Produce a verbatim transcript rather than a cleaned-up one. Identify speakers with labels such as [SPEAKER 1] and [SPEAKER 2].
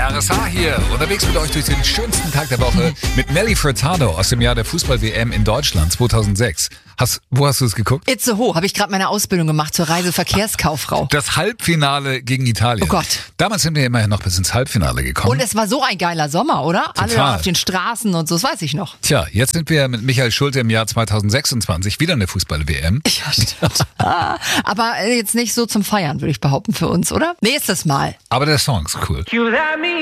[SPEAKER 1] R S H hier, unterwegs mit euch durch den schönsten Tag der Woche mit Nelly Furtado aus dem Jahr der Fußball-W M in Deutschland zweitausendsechs. Hast, wo hast du es geguckt?
[SPEAKER 2] Itzehoe, habe ich gerade meine Ausbildung gemacht zur Reiseverkehrskauffrau.
[SPEAKER 1] Das Halbfinale gegen Italien.
[SPEAKER 2] Oh Gott.
[SPEAKER 1] Damals sind wir immerhin noch bis ins Halbfinale gekommen.
[SPEAKER 2] Und es war so ein geiler Sommer, oder?
[SPEAKER 1] Total.
[SPEAKER 2] Alle waren auf den Straßen und so, das weiß ich noch.
[SPEAKER 1] Tja, jetzt sind wir mit Michael Schulte im Jahr zweitausendsechsundzwanzig wieder in der Fußball-W M.
[SPEAKER 2] Ja, stimmt. Aber jetzt nicht so zum Feiern, würde ich behaupten, für uns, oder? Nächstes Mal.
[SPEAKER 1] Aber der Song ist cool.